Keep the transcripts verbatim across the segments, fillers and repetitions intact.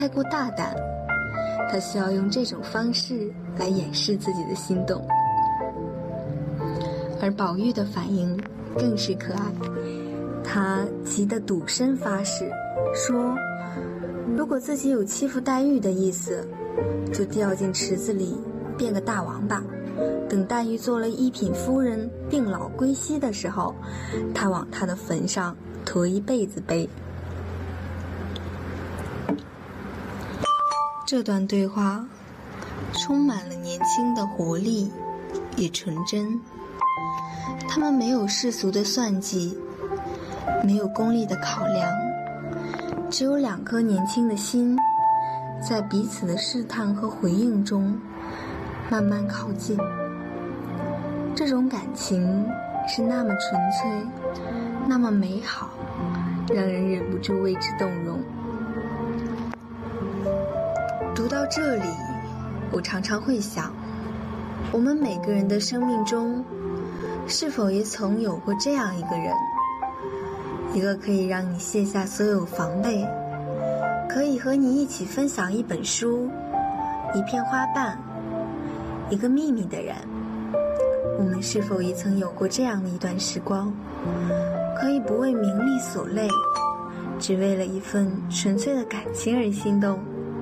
太过大胆，他需要用这种方式来掩饰自己的心动。而宝玉的反应更是可爱，他急得赌身发誓，说如果自己有欺负黛玉的意思，就掉进池子里变个大王八，等黛玉做了一品夫人病老归西的时候，他往他的坟上驮一辈子碑。这段对话充满了年轻的活力与纯真，他们没有世俗的算计，没有功利的考量，只有两颗年轻的心，在彼此的试探和回应中慢慢靠近。这种感情是那么纯粹，那么美好，让人忍不住为之动容。读到这里，我常常会想，我们每个人的生命中，是否也曾有过这样一个人，一个可以让你卸下所有防备，可以和你一起分享一本书，一片花瓣，一个秘密的人。我们是否也曾有过这样的一段时光，可以不为名利所累，只为了一份纯粹的感情而心动？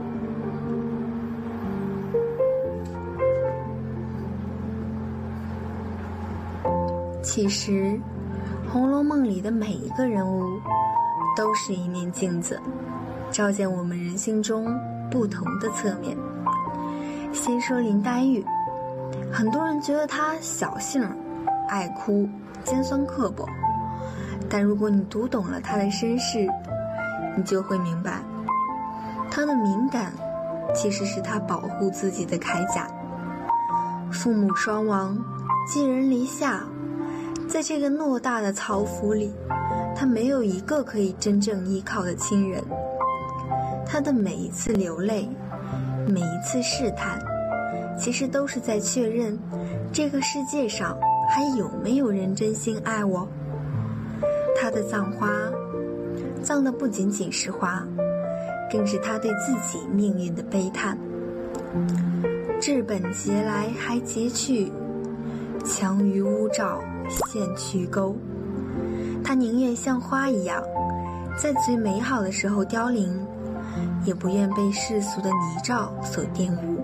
其实《红楼梦》里的每一个人物都是一面镜子，照见我们人性中不同的侧面。先说林黛玉，很多人觉得她小性爱哭，尖酸刻薄，但如果你读懂了她的身世，你就会明白，她的敏感其实是她保护自己的铠甲。父母双亡，寄人篱下，在这个偌大的曹府里，他没有一个可以真正依靠的亲人。他的每一次流泪，每一次试探，其实都是在确认这个世界上还有没有人真心爱我。他的葬花，葬的不仅仅是花，更是他对自己命运的悲叹。至本节来还节去，强于乌罩现渠沟。他宁愿像花一样，在最美好的时候凋零，也不愿被世俗的泥沼所玷污。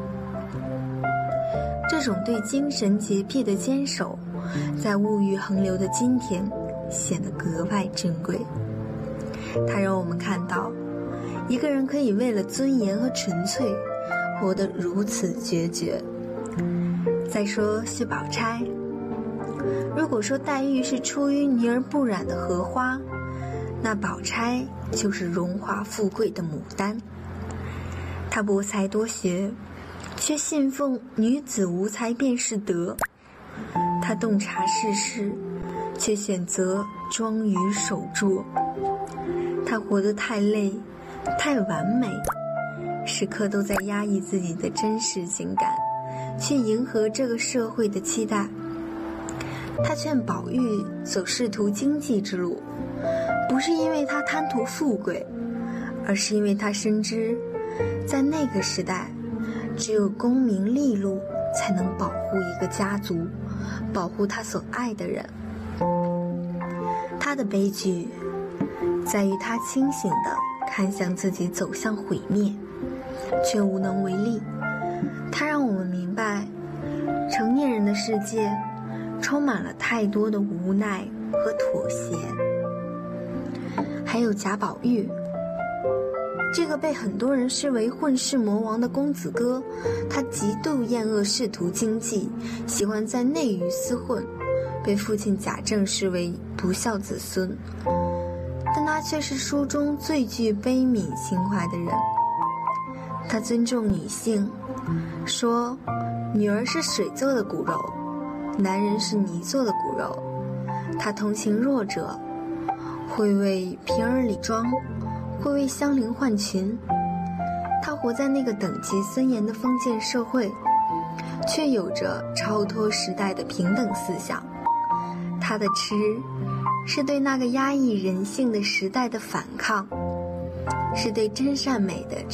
这种对精神洁癖的坚守，在物欲横流的今天显得格外珍贵。它让我们看到，一个人可以为了尊严和纯粹，活得如此决绝。再说薛宝钗，如果说黛玉是出淤泥而不染的荷花，那宝钗就是荣华富贵的牡丹。她博才多学，却信奉女子无才便是德。她洞察世事，却选择庄于守拙。她活得太累，太完美，时刻都在压抑自己的真实情感，去迎合这个社会的期待。他劝宝玉走仕途经济之路，不是因为他贪图富贵，而是因为他深知，在那个时代，只有功名利禄才能保护一个家族，保护他所爱的人。他的悲剧在于他清醒地看向自己走向毁灭，却无能为力。他让我们明白，成年人的世界充满了太多的无奈和妥协。还有贾宝玉，这个被很多人视为混世魔王的公子哥，他极度厌恶仕途经济，喜欢在内娱厮混，被父亲贾政视为不孝子孙，但他却是书中最具悲悯情怀的人。他尊重女性，说女儿是水做的骨肉，男人是泥做的骨肉。他同情弱者，会为平儿理妆，会为香菱换裙。他活在那个等级森严的封建社会，却有着超脱时代的平等思想。他的痴是对那个压抑人性的时代的反抗，是对真善美的